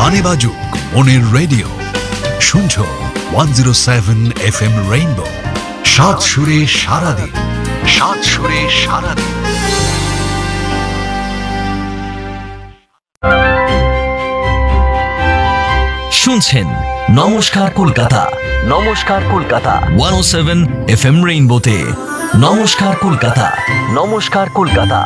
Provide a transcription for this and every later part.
গানে বাজুক মনের রেডিও, শুনছো 107 FM রেইনবো। সাত সুরে সারাদিন, সাত সুরে সারাদিন। শুনছেন নমস্কার কলকাতা, নমস্কার কলকাতা 107 FM রেইনবোতে। নমস্কার কলকাতা, নমস্কার কলকাতা।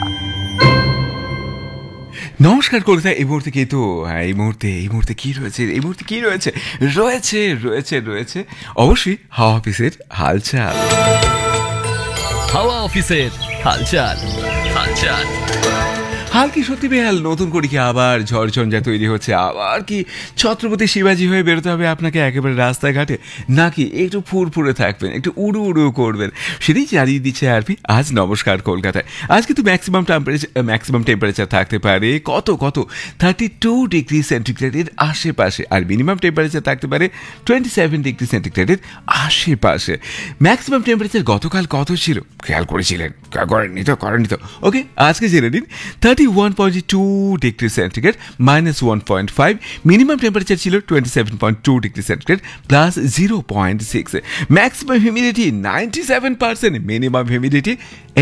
নমস্কার কলকাতা। এই মুহূর্তে কিন্তু এই মুহূর্তে কি রয়েছে, এই মুহূর্তে কি রয়েছে রয়েছে রয়েছে রয়েছে অবশ্যই হাওয়া অফিসের হালচাল। হাওয়া অফিসের হালচাল, হালচাল। হাল কি সত্যি বেহাল? নতুন করে কি আবার ঝড়ঝঞ্ঝা তৈরি হচ্ছে? আবার কি ছত্রপতি শিবাজি হয়ে বেরোতে হবে আপনাকে একেবারে রাস্তায় ঘাটে, নাকি একটু ফুরফুরে থাকবেন, একটু উড়ু উড়ু করবেন? সেটাই জানিয়ে দিচ্ছে আরপি আজ নমস্কার কলকাতায়। আজ কিন্তু ম্যাক্সিমাম টেম্পারেচার থাকতে পারে কত 32 ডিগ্রি সেন্টিগ্রেডের আশেপাশে, আর মিনিমাম টেম্পারেচার থাকতে পারে 27 ডিগ্রি সেন্টিগ্রেডের আশেপাশে। ম্যাক্সিমাম টেম্পারেচার গতকাল কত ছিল খেয়াল করেছিলেন? করেননি তো ওকে, আজকে জেনে নিন 31.2 ডিগ্রি সেন্টিগ্রেড -1.5। মিনিমাম টেম্পারেচার ছিল 27.2 degree centigrade +0.6। Maximum humidity 97%, minimum humidity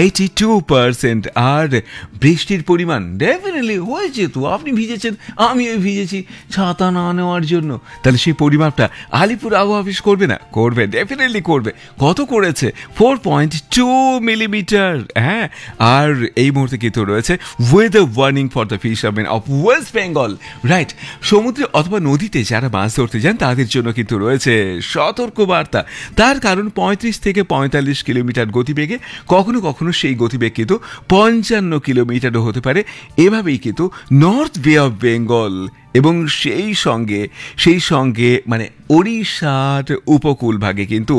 82%। আর বৃষ্টির পরিমাণ ডেফিনেটলি হয়েছে। তো আপনি ভিজেছেন, আমিও ভিজেছি ছাতা না নেওয়ার জন্য, তাহলে সেই পরিমাপটা আলিপুর আবহাওয়া অফিস করবে না? করবে, ডেফিনেটলি করবে। কত করেছে? 4.2 মিলিমিটার। হ্যাঁ, আর এই মুহূর্তে কিন্তু রয়েছে weather warning for the fisherman of West Bengal. Right, সমুদ্রে অথবা নদীতে যারা মাছ ধরতে যান তাদের জন্য কিন্তু রয়েছে সতর্কবার্তা। তার কারণ 35 থেকে 45 কিলোমিটার গতিবেগে, কখনো কখনো সেই গতিবেগ কিন্তু 55 কিলোমিটারও হতে পারে। এভাবেই কিন্তু নর্থ বে অফ বেঙ্গল এবং সেই সঙ্গে মানে ওড়িশার উপকূল ভাগে কিন্তু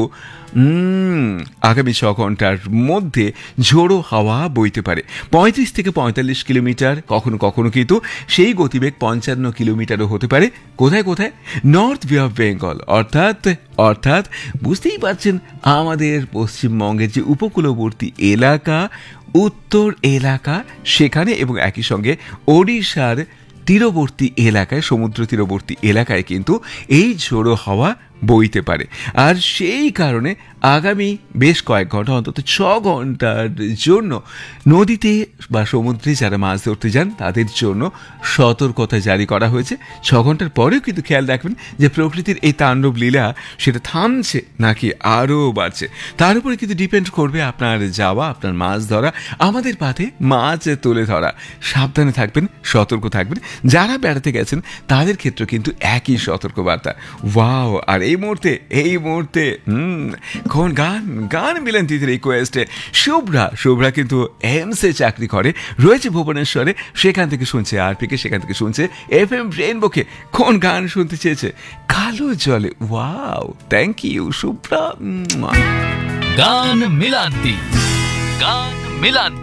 আগামী 6 ঘন্টার মধ্যে ঝোড়ো হাওয়া বইতে পারে 35 থেকে 45 কিলোমিটার, কখনো কখনো কিন্তু সেই গতিবেগ 55 কিলোমিটারও হতে পারে। কোথায় কোথায়? নর্থ বে অফ বেঙ্গল, অর্থাৎ বুঝতেই পারছেন আমাদের পশ্চিমবঙ্গের যে উপকূলবর্তী এলাকা, উত্তর এলাকা, সেখানে এবং একই সঙ্গে ওড়িশার তীরবর্তী এলাকায়, সমুদ্র তীরবর্তী এলাকায় কিন্তু এই ঝোড়ো হাওয়া বইতে পারে। আর সেই কারণে আগামী বেশ কয়েক ঘন্টা, অন্তত 6 ঘন্টার জন্য নদীতে বা সমুদ্রে যারা মাছ ধরতে যান তাদের জন্য সতর্কতা জারি করা হয়েছে। 6 ঘন্টার পরেও কিন্তু খেয়াল রাখবেন যে প্রকৃতির এই তাণ্ডব লীলা সেটা থামছে নাকি আরও বাড়ছে, তার উপরে কিন্তু ডিপেন্ড করবে আপনার যাওয়া, আপনার মাছ ধরা, আমাদের পাতে মাছ তুলে ধরা। সাবধানে থাকবেন, সতর্ক থাকবেন। যারা বেড়াতে গেছেন তাদের ক্ষেত্রে কিন্তু একই সতর্কবার্তা। ওয়াও! আর এই মুহূর্তে কোন গান মিলেন তিথির রিকোয়েস্টে শুভ্রা কিন্তু এমসে চাকরি করে, রয়েছে ভুবনেশ্বরে। সেখান থেকে শুনছে আরপিকে, সেখান থেকে শুনছে FM রেইনবোকে। কোন গান শুনতে চেয়েছে? কালো জলে। Wow, thank you Shubhra. গান মিলান্তি, গান মিলান্তি।